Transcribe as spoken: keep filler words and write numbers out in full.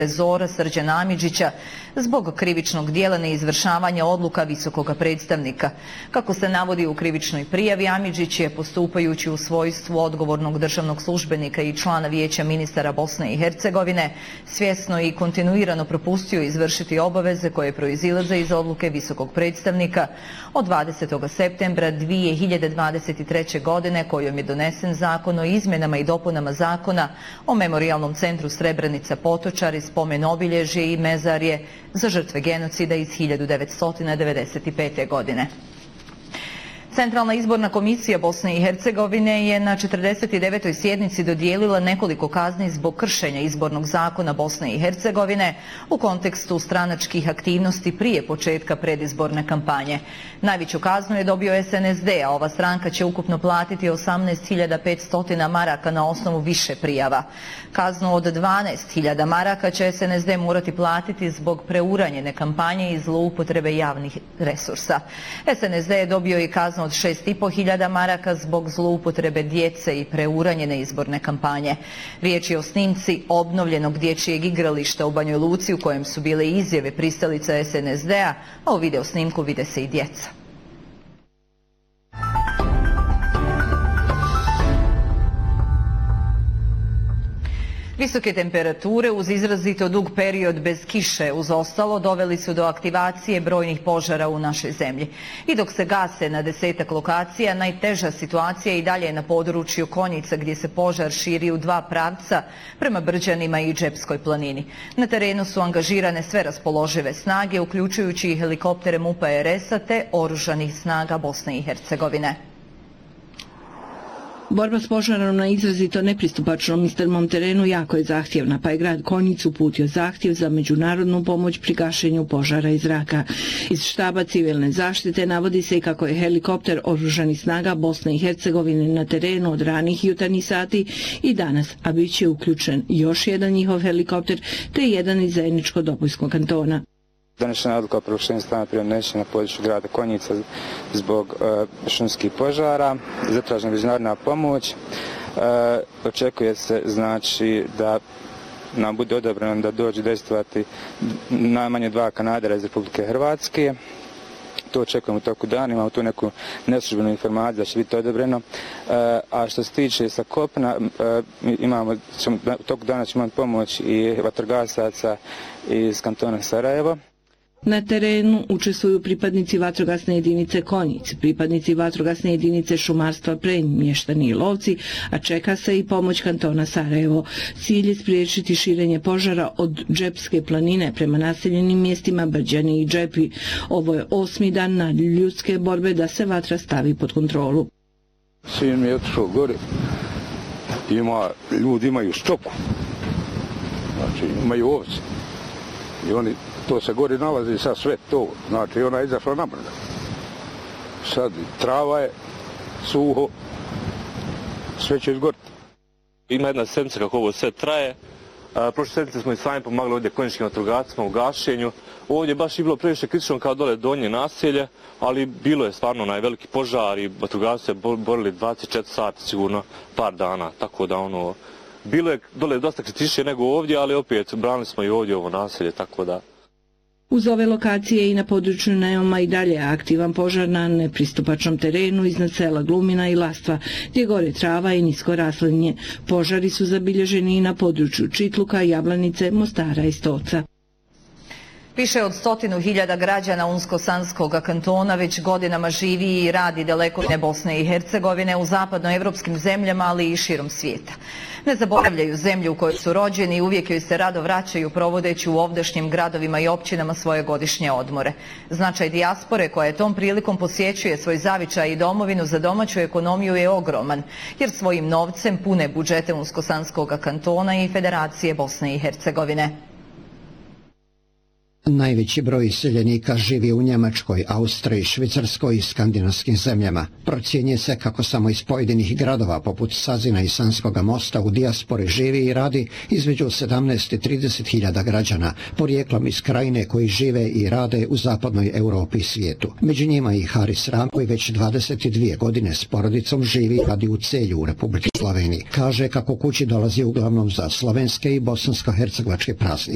Zora Srđana Amidžića zbog krivičnog dijela neizvršavanja odluka visokog predstavnika. Kako se navodi u krivičnoj prijavi, Amidžić je, postupajući u svojstvu odgovornog državnog službenika i člana Vijeća ministara Bosne i Hercegovine, svjesno i kontinuirano propustio izvršiti obaveze koje proizilaze iz odluke visokog predstavnika od dvadesetog septembra dvije hiljade dvadeset treće. godine kojom je donesen zakon o izmjenama i dopunama zakona o Memorijalnom centru Srebrenica Potočari, spomen obilježje i mezarje za žrtve genocida iz hiljadu devetsto devedeset pete. godine. Centralna izborna komisija Bosne i Hercegovine je na četrdeset devetoj sjednici dodijelila nekoliko kazni zbog kršenja izbornog zakona Bosne i Hercegovine u kontekstu stranačkih aktivnosti prije početka predizborne kampanje. Najveću kaznu je dobio S N S D, a ova stranka će ukupno platiti osamnaest hiljada petsto maraka na osnovu više prijava. Kaznu od dvanaest hiljada maraka će S N S D morati platiti zbog preuranjene kampanje i zloupotrebe javnih resursa. S N S D je dobio i kaznu od šest i po hiljada maraka zbog zloupotrebe djece i preuranjene izborne kampanje. Riječ je o snimci obnovljenog dječjeg igrališta u Banjoj Luci u kojem su bile izjave pristalica S N S D-a, a u video snimku vide se i djeca. Visoke temperature uz izrazito dug period bez kiše uz ostalo doveli su do aktivacije brojnih požara u našoj zemlji. I dok se gase na desetak lokacija, najteža situacija i dalje je na području Konjica gdje se požar širi u dva pravca prema Brđanima i Džepskoj planini. Na terenu su angažirane sve raspoložive snage, uključujući i helikoptere M U P A R S-a te oružanih snaga Bosne i Hercegovine. Borba s požarom na izrazito nepristupačnom i strmom terenu jako je zahtjevna, pa je grad Konjic uputio zahtjev za međunarodnu pomoć pri gašenju požara iz zraka. Iz štaba civilne zaštite navodi se i kako je helikopter oružanih snaga Bosne i Hercegovine na terenu od ranih jutarnjih sati i danas, a bit će uključen još jedan njihov helikopter te jedan iz Zajedničko-Dobojskog kantona. Donešena je odluka o proglašenju stanja prirodne nesreće na području grada Konjica zbog uh, šumskih požara, zatražena međunarodna pomoć. Uh, očekuje se znači da nam bude odobreno da dođe dejstvovati najmanje dva kanadera iz Republike Hrvatske. To očekujemo u toku dana, imamo tu neku neslužbenu informaciju da će biti odobreno. Uh, a što se tiče sa kopna, uh, imamo, ćemo, u toku dana ćemo imati pomoć i vatrogasaca iz kantona Sarajevo. Na terenu učestvuju pripadnici vatrogasne jedinice Konjic, pripadnici vatrogasne jedinice šumarstva Prenj, mještani i lovci, a čeka se i pomoć kantona Sarajevo. Cilj je spriječiti širenje požara od Džepske planine prema naseljenim mjestima Brđani i Džepi. Ovo je osmi dan na ljudske borbe da se vatra stavi pod kontrolu. Sin mi je otišao gore, ima, ljudi imaju stoku, znači imaju ovce i oni to se gore nalazi sad sve to, znači ona je izašla na brda. Sad trava je, suho, sve će izgoriti. Ima jedna sedmica kako ovo sve traje. A, prošle sedmice smo i sami pomagali ovdje konjičkim vatrogascima u gašenju. Ovdje baš je bilo previše kritično kao dole donje naselje, ali bilo je stvarno najveliki požar i vatrogasci se borili dvadeset četiri sata sigurno par dana, tako da ono, bilo je dole dosta kritičnije nego ovdje, ali opet branili smo i ovdje ovo naselje, tako da. Uz ove lokacije i na području Neuma i dalje je aktivan požar na nepristupačnom terenu iznad sela Glumina i Lastva, gdje gore trava i nisko raslinje. Požari su zabilježeni i na području Čitluka, Jablanice, Mostara i Stoca. Više od stotinu hiljada građana Unsko-Sanskog kantona već godinama živi i radi daleko od Bosne i Hercegovine u zapadnoevropskim zemljama, ali i širom svijeta. Ne zaboravljaju zemlju u kojoj su rođeni i uvijek joj se rado vraćaju provodeći u ovdašnjim gradovima i općinama svoje godišnje odmore. Značaj dijaspore koja je tom prilikom posjećuje svoj zavičaj i domovinu za domaću ekonomiju je ogroman, jer svojim novcem pune budžete Unsko-Sanskog kantona i Federacije Bosne i Hercegovine. Najveći broj iseljenika živi u Njemačkoj, Austriji, Švicarskoj i skandinavskim zemljama. Procjenjuje se kako samo iz pojedinih gradova poput Sazina i Sanskoga mosta u dijaspori živi i radi između sedamnaest i trideset hiljada građana, porijeklom iz krajine koji žive i rade u zapadnoj Europi i svijetu. Među njima i Haris Ram koji već dvadeset dvije godine s porodicom živi i radi u Celju u Republici Sloveniji. Kaže kako kući dolazi uglavnom za slovenske i bosansko-hercegovačke praznike.